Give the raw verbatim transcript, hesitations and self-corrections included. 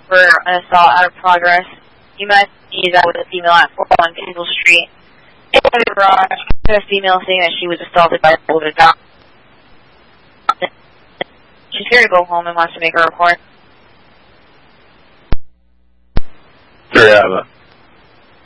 for an assault out of progress. You must be that with a female at four oh one Kendall Street. In the garage, a female saying that she was assaulted by a older dog. She's here to go home and wants to make a report. Sure, yeah.